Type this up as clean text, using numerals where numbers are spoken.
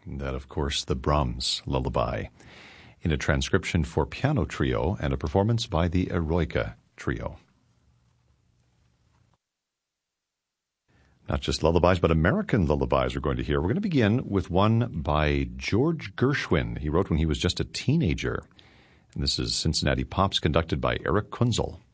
That, of course, the Brahms Lullaby, in a transcription for piano trio and a performance by the Eroica Trio. Not just lullabies, but American lullabies we're going to hear. We're going to begin with one by George Gershwin. He wrote when he was just a teenager. And this is Cincinnati Pops, conducted by Eric Kunzel.